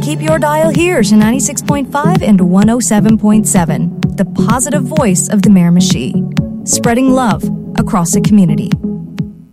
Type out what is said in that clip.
keep your dial here to 96.5 and 107.7, the positive voice of the Miramichi, spreading love across the community.